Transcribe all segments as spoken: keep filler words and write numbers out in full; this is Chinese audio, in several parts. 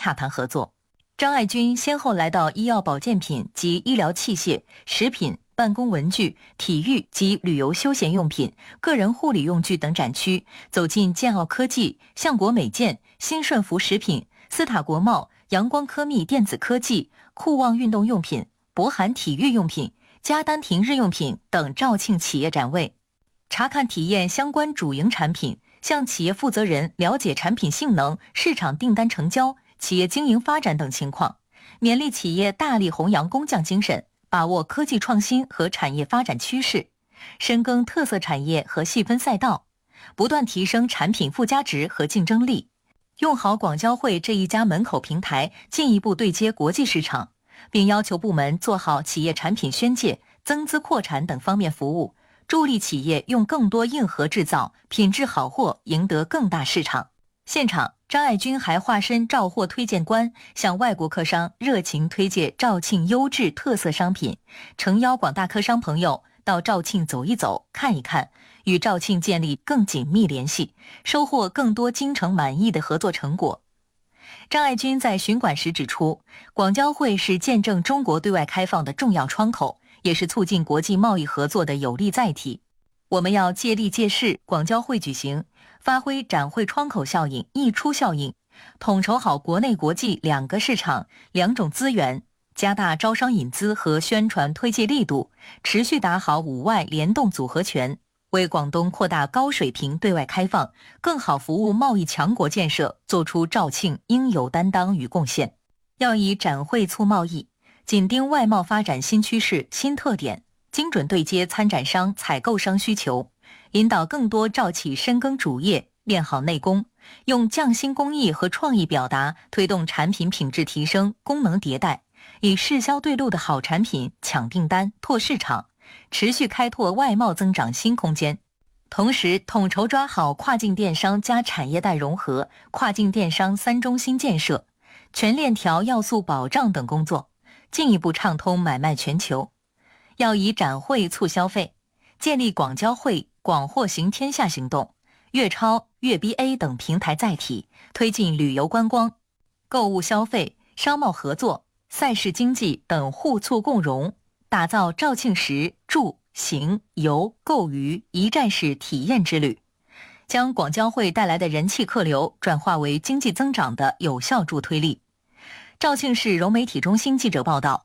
洽谈合作。张爱军先后来到医药保健品及医疗器械、食品、办公文具、体育及旅游休闲用品、个人护理用具等展区，走进建奥科技、相国美健、新顺福食品、斯塔国贸、阳光科密电子科技、酷旺运动用品、博涵体育用品、嘉丹庭日用品等肇庆企业展位，查看体验相关主营产品，向企业负责人了解产品性能、市场订单成交、企业经营发展等情况，勉励企业大力弘扬工匠精神，把握科技创新和产业发展趋势，深耕特色产业和细分赛道，不断提升产品附加值和竞争力，用好广交会这一家门口平台，进一步对接国际市场，并要求部门做好企业产品宣介、增资扩产等方面服务，助力企业用更多硬核制造、品质好货赢得更大市场。现场，张爱军还化身召货推荐官，向外国客商热情推介肇庆优质特色商品，诚邀广大客商朋友到肇庆走一走、看一看，与肇庆建立更紧密联系，收获更多京城满意的合作成果。张爱军在巡馆时指出，广交会是见证中国对外开放的重要窗口，也是促进国际贸易合作的有力载体。我们要借力借势，广交会举行，发挥展会窗口效应、溢出效应，统筹好国内国际两个市场、两种资源，加大招商引资和宣传推介力度，持续打好五外联动组合拳，为广东扩大高水平对外开放、更好服务贸易强国建设做出肇庆应有担当与贡献。要以展会促贸易，紧盯外贸发展新趋势、新特点，精准对接参展商、采购商需求，引导更多肇企深耕主业，练好内功，用匠心工艺和创意表达，推动产品品质提升、功能迭代，以市销对路的好产品抢订单、拓市场，持续开拓外贸增长新空间。同时，统筹抓好跨境电商加产业带融合、跨境电商三中心建设、全链条要素保障等工作，进一步畅通买卖全球。要以展会促消费，建立广交会广货行天下行动、粤超、粤 B A 等平台载体，推进旅游观光、购物消费、商贸合作、赛事经济等互促共融，打造肇庆食、住、行、游、购娱一站式体验之旅，将广交会带来的人气客流转化为经济增长的有效助推力。肇庆市融媒体中心记者报道。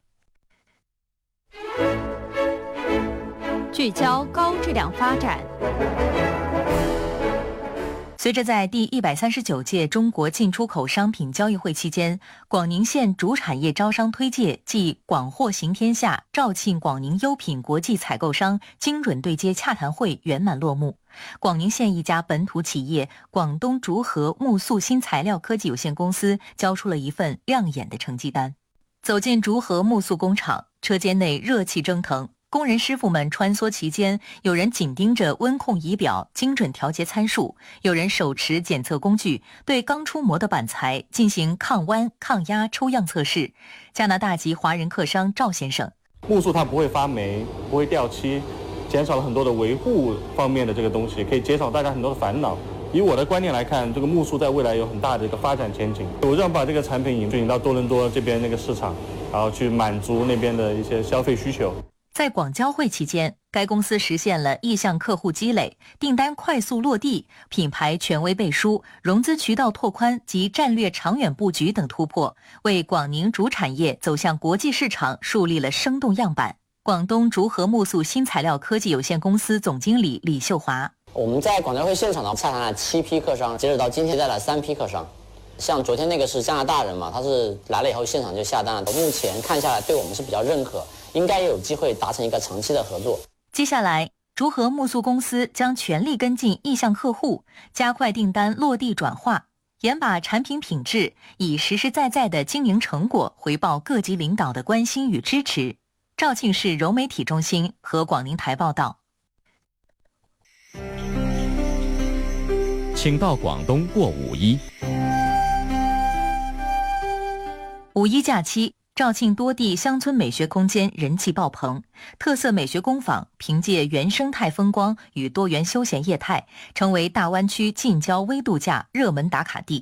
聚焦高质量发展。 随着在第一百三十九届中国进出口商品交易会期间，广宁县主产业招商推介暨广货行天下肇庆广宁优品国际采购商精准对接洽谈会圆满落幕。广宁县一家本土企业广东竹河木塑新材料科技有限公司交出了一份亮眼的成绩单。走进竹河木塑工厂，车间内热气蒸腾，工人师傅们穿梭其间，有人紧盯着温控仪表精准调节参数，有人手持检测工具对刚出模的板材进行抗弯、抗压抽样测试。加拿大籍华人客商赵先生： 木塑它不会发霉，不会掉漆，减少了很多的维护方面的这个东西，可以减少大家很多的烦恼。以我的观念来看，这个木塑在未来有很大的一个发展前景。我想把这个产品引引到多伦多这边那个市场，然后去满足那边的一些消费需求。 在广交会期间，该公司实现了意向客户积累、订单快速落地、品牌权威背书、融资渠道拓宽及战略长远布局等突破，为广宁主产业走向国际市场树立了生动样板。广东竹河木塑新材料科技有限公司总经理李秀华： 我们在广交会现场呢洽谈了七批客商，截止到今天带来三批客商。像昨天那个是加拿大人嘛，他是来了以后现场就下单了，目前看下来对我们是比较认可，应该也有机会达成一个长期的合作。 接下来，竹河木塑公司将全力跟进意向客户，加快订单落地转化，严把产品品质，以实实在在的经营成果回报各级领导的关心与支持。肇庆市融媒体中心和广宁台报道。 请到广东过五一。 五一假期，肇庆多地乡村美学空间人气爆棚，特色美学工坊凭借原生态风光与多元休闲业态，成为大湾区近郊微度假热门打卡地。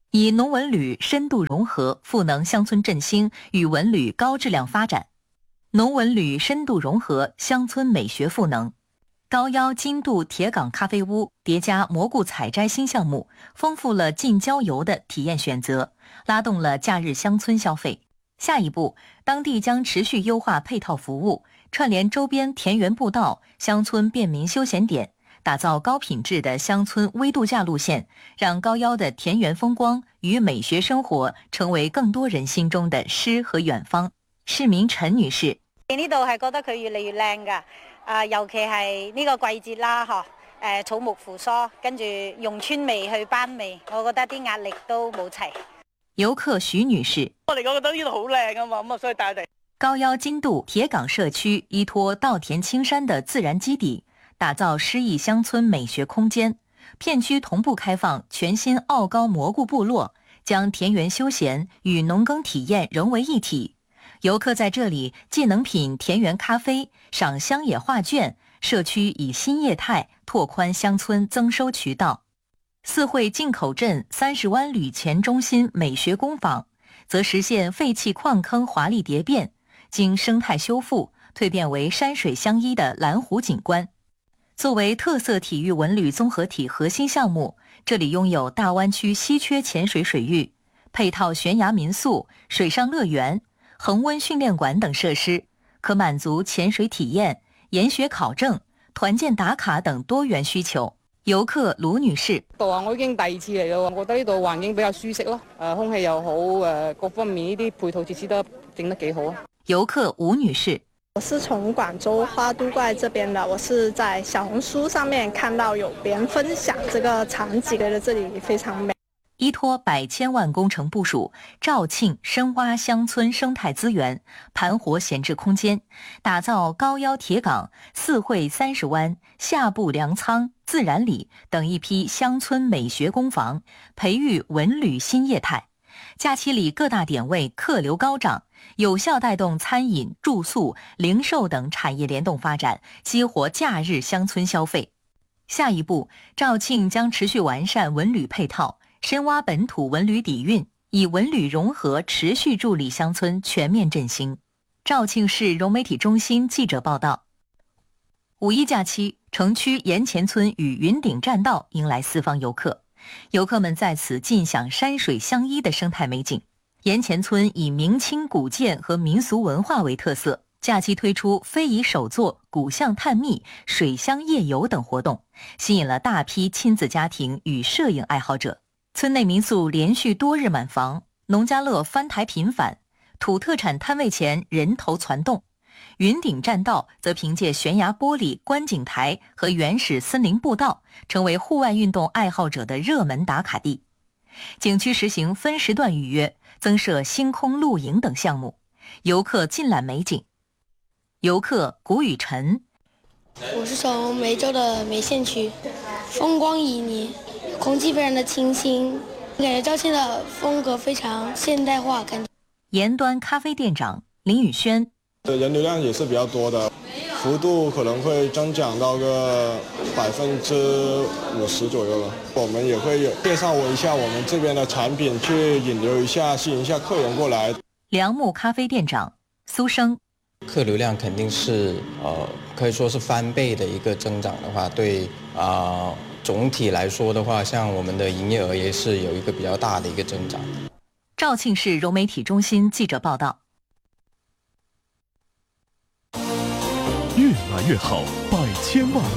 以农文旅深度融合，赋能乡村振兴与文旅高质量发展。农文旅深度融合，乡村美学赋能。高腰金渡铁岗咖啡屋叠加蘑菇采摘新项目，丰富了近郊游的体验选择，拉动了假日乡村消费。下一步，当地将持续优化配套服务，串联周边田园步道、乡村便民休闲点，打造高品质的乡村微度假路線，讓高腰的田園風光與美學生活成為更多人心中的詩和遠方。市民陳女士： 呢度係覺得佢越嚟越靚㗎，啊，尤其係呢個季節啦，嗬，誒草木扶疏，跟住用村味去班味，我覺得啲壓力都冇齊。 遊客徐女士： 我哋覺得呢度好靚啊嘛，咁啊所以帶佢哋。 高腰金渡鐵岗社區依託稻田青山的自然基底，打造詩意鄉村美學空間，片區同步開放全新奧高蘑菇部落，將田園休閒與農耕體驗融為一體。遊客在這裡既能品田園咖啡、賞鄉野畫卷，社區以新業態拓寬鄉村增收渠道。四惠進口鎮三十灣旅前中心美學工坊，則實現廢棄礦坑華麗蝶變，經生態修復，蛻變為山水相依的藍湖景觀。作為特色體育文旅綜合體核心項目，這裡擁有大灣區稀缺潛水水域，配套懸崖民宿、水上樂園、恆溫訓練館等設施，可滿足潛水體驗、研學考證、團建打卡等多元需求。遊客盧女士： 度啊，我已經第二次嚟咯，我覺得呢度環境比較舒適咯，誒，空氣又好，誒，各方面呢啲配套設施都整得幾好啊。 遊客吳女士： 我是從廣州花都怪這邊的，我是在小紅書上面看到有別人分享這個場景，覺得這裡非常美。 依託百千萬工程部署，肇慶深挖鄉村生態資源，盤活閒置空間，打造高腰鐵崗、四惠三十灣、下部糧倉、自然里等一批鄉村美學工坊，培育文旅新業態。假期裡各大點位客流高漲，有效帶動餐飲、住宿、零售等產業聯動發展，激活假日鄉村消費。下一步，肇慶將持續完善文旅配套，深挖本土文旅底蘊，以文旅融合持續助力鄉村全面振興。肇慶市融媒體中心記者報道。五一假期，城區鹽前村與雲頂棧道迎來四方遊客，遊客們在此盡享山水相依的生態美景。鹽前村以明清古建和民俗文化為特色，假期推出非遺手作、古巷探秘、水鄉夜遊等活動，吸引了大批親子家庭與攝影愛好者。村內民宿連續多日滿房，農家樂翻台頻繁，土特產攤位前人頭攒動。雲頂棧道則憑借懸崖玻璃觀景台和原始森林步道，成為戶外運動愛好者的熱門打卡地。景區實行分時段預約，增設星空露營等項目，遊客盡覽美景。遊客谷雨辰： 我是從梅州的梅縣區，風光旖旎，空氣非常的清新，感覺肇慶的風格非常現代化。感覺鹽端咖啡店長林宇軒： 人流量也是比較多的，幅度可能會增長到個百分之五十左右了。我們也會有介紹一下我們這邊的產品，去引流一下，吸引一下客人過來。 良木咖啡店長蘇生： 客流量肯定是呃可以說是翻倍的一個增長的話，對啊、呃、總體來說的話，像我們的營業額也是有一個比較大的一個增長。 肇慶市融媒體中心記者報道。 越來越好，百千萬。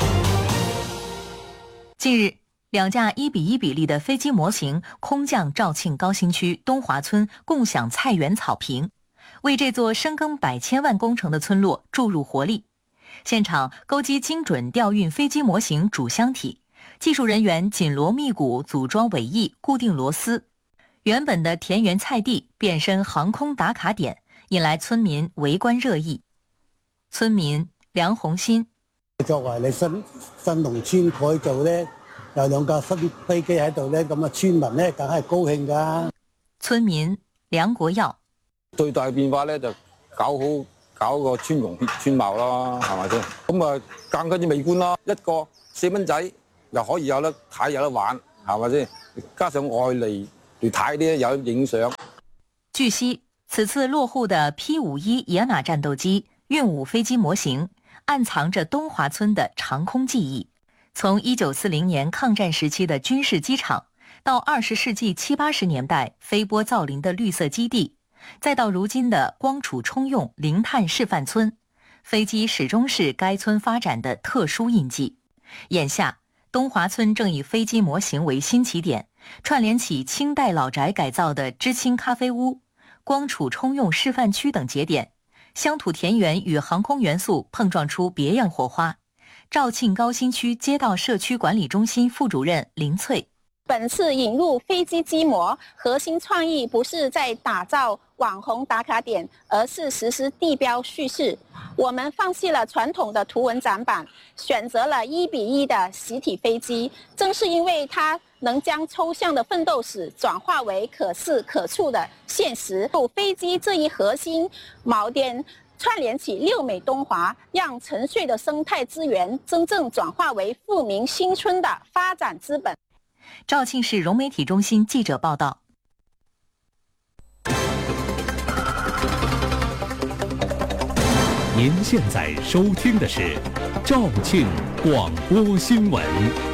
近日，兩架一比一比例的飛機模型空降肇慶高新區東華村共享菜園草坪，為這座深耕百千萬工程的村落注入活力。現場鈎機精準調運飛機模型主箱體，技術人員緊鑼密鼓組裝尾翼，固定螺絲。原本的田園菜地變身航空打卡點，引來村民圍觀熱議。村民梁紅新： 作為你新新農村改造呢，有兩架新飛機喺度呢，咁啊村民呢梗係高興㗎。 村民梁國耀： 最大嘅變化呢，就搞好搞個村容村貌咯，係咪先？咁啊更加之美觀咯，一個四蚊仔又可以有得睇有得玩，係咪先？加上愛嚟對睇啲有影響。 據悉，此次落戶的 P 五十一野馬戰鬥機運五飛機模型，暗藏着東華村的長空記憶。從一九四零年抗戰時期的軍事機場，到二十世紀七八十年代飛波造林的綠色基地，再到如今的光儲充用零碳示範村，飛機始終是該村發展的特殊印記。眼下，東華村正以飛機模型為新起點，串聯起清代老宅改造的知青咖啡屋、光儲充用示範區等節點，鄉土田園與航空元素碰撞出別樣火花。肇慶高新區街道社區管理中心副主任林翠， 本次引入飛機機模，核心創意不是在打造網紅打卡點，而是實施地標敘事。我們放棄了傳統的圖文展板，選擇了一比一的實體飛機，正是因為它能將抽象的奮鬥史轉化為可視可觸的現實。飛機這一核心錨點串聯起六美東華，讓沉睡的生態資源真正轉化為富民新村的發展資本。 肇慶市融媒體中心記者報道。 您現在收聽的是肇慶廣播新聞。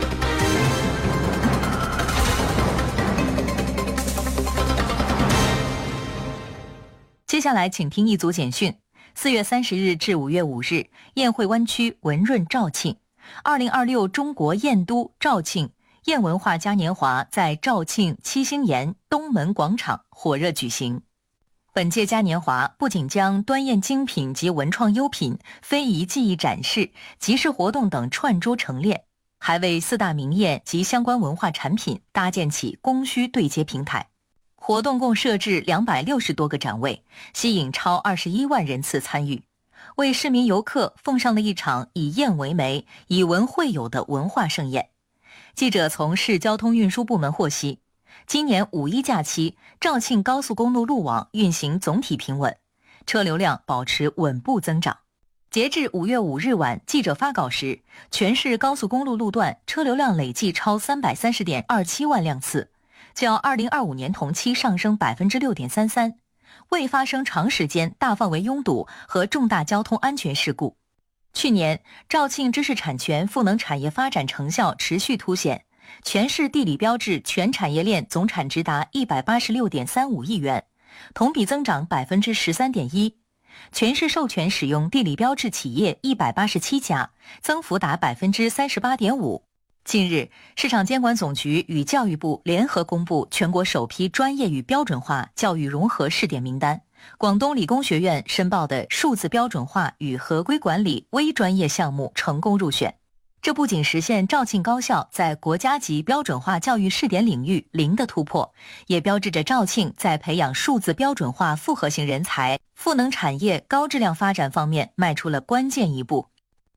接下來請聽一組簡訊。四月三十日至五月五日，雁會灣區文潤肇慶，二零二六中國雁都肇慶雁文化嘉年華在肇慶七星岩東門廣場火熱舉行。本屆嘉年華不僅將端硯精品及文創優品、非遺技藝展示、集市活動等串珠陳列，還為四大名雁及相關文化產品搭建起供需對接平台。活動共設置兩百六十多個展位，吸引超二十一萬人次參與，為市民遊客奉上了一場以雁為媒、以文會友的文化盛宴。記者從市交通運輸部門獲悉，今年五一假期，肇慶高速公路路網運行總體平穩，車流量保持穩步增長。截至五月五日晚，記者發稿時，全市高速公路路段車流量累計超三百三十點二七萬輛次，較二零二五年同期上升百分之六點三三，未發生長時間大範圍擁堵和重大交通安全事故。去年，肇慶知識產權賦能產業發展成效持續凸顯。全市地理標誌全產業鏈總產值達一百八十六點三五億元，同比增長百分之十三點一。全市授權使用地理標誌企業一百八十七家，增幅達百分之三十八點五。近日，市場監管總局與教育部聯合公布全國首批專業與標準化教育融合試點名單，廣東理工學院申報的數字標準化與合規管理微專業項目成功入選。這不僅實現肇慶高校在國家級標準化教育試點領域零的突破，也標誌着肇慶在培養數字標準化複合型人才、賦能產業高質量發展方面邁出了關鍵一步。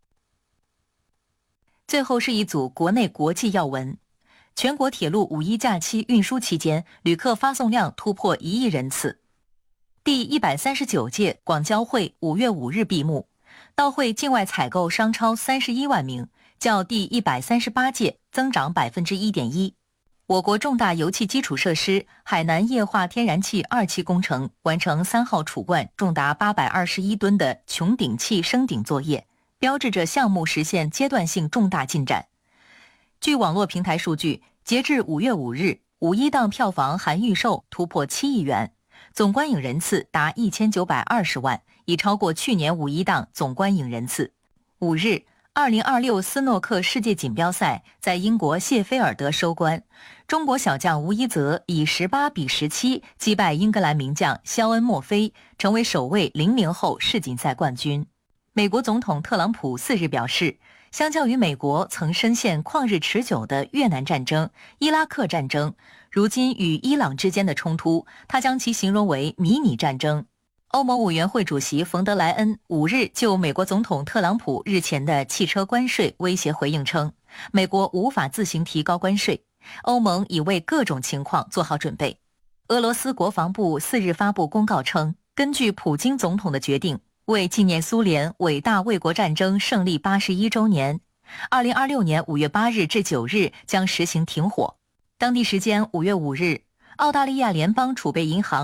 最後是一組國內國際要聞。全國鐵路五一假期運輸期間，旅客發送量突破一億人次。第一百三十九屆廣交會五月五日閉幕，到會境外採購商超三十一萬名，較第一百三十八屆增長百分之一點一。我國重大油氣基礎設施海南液化天然氣二期工程完成三號儲罐重達八百二十一噸的穹頂氣升頂作業，標誌着項目實現階段性重大進展。據網絡平台數據，截至五月五日，五一檔票房含預售突破七億元，總觀影人次達一千九百二十萬，已超過去年五一檔總觀影人次。五日，二零二六斯諾克世界錦標賽在英國謝菲爾德收官，中國小將吳一澤以十八比十七擊敗英格蘭名將肖恩·莫菲，成為首位零零後世錦賽冠軍。美國總統特朗普四日表示，相較於美國曾深陷曠日持久的越南戰爭、伊拉克戰爭，如今與伊朗之間的衝突，他將其形容為迷你戰爭。歐盟委員會主席馮德萊恩五日就美國總統特朗普日前的汽車關稅威脅回應稱，美國無法自行提高關稅，歐盟已為各種情況做好準備。俄羅斯國防部四日發布公告稱，根據普京總統的決定，為紀念蘇聯偉大衛國戰爭勝利八十一週年，二零二六年五月八日至九日將實行停火。當地時間五月五日， 澳大利亚联邦储备银行